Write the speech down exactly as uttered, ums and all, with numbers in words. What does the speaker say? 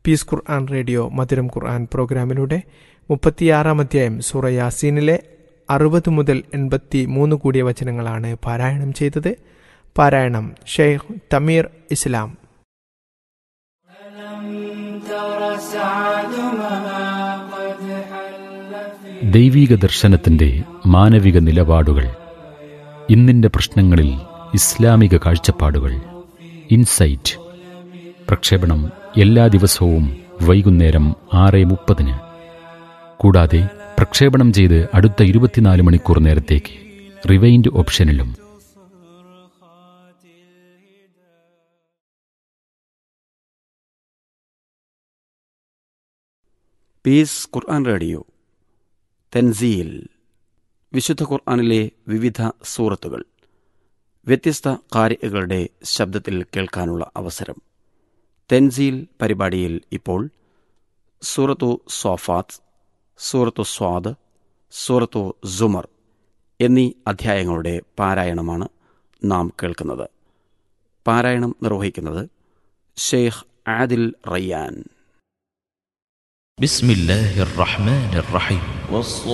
Piece ഖുർആൻ radio മധുരം ഖുർആൻ പ്രോഗ്രാമിലൂടെ മുപ്പത്തിയാറാം അധ്യായം സൂറ യാസീനിലെ അറുപത് മുതൽ എൺപത്തി മൂന്ന് കൂടിയ വചനങ്ങളാണ് പാരായണം ചെയ്തത്. പാരായണം ഷെയ്ഖ് തമീർ ഇസ്ലാം. ദൈവിക ദർശനത്തിന്റെ മാനവിക നിലപാടുകൾ, ഇന്നിന്റെ പ്രശ്നങ്ങളിൽ ഇസ്ലാമിക കാഴ്ചപ്പാടുകൾ, ഇൻസൈറ്റ്. പ്രക്ഷേപണം എല്ലാ ദിവസവും വൈകുന്നേരം ആറ് മുപ്പതിന്. കൂടാതെ പ്രക്ഷേപണം ചെയ്ത് അടുത്ത ഇരുപത്തിനാല് മണിക്കൂർ നേരത്തേക്ക് റിവൈൻഡ് ഓപ്ഷനിലും. പീസ് ഖുർആൻ റേഡിയോ തൻസീൽ, വിശുദ്ധ ഖുർആനിലെ വിവിധ സൂറത്തുകൾ വ്യത്യസ്ത ഖാരിഅകളുടെ ശബ്ദത്തിൽ കേൾക്കാനുള്ള അവസരം. തൻസീൽ പരിപാടിയിൽ ഇപ്പോൾ സൂറത്തു സ്വാഫാത്ത്, സൂറത്തു സ്വാദ്, സൂറത്തു സുമർ എന്നീ അധ്യായങ്ങളുടെ പാരായണമാണ് നാം കേൾക്കുന്നത്. പാരായണം നിർവഹിക്കുന്നത് ഷെയ്ഖ് ആദിൽ റയ്യാൻ. ബിസ്മില്ലാഹിർ റഹ്മാനിർ റഹീം.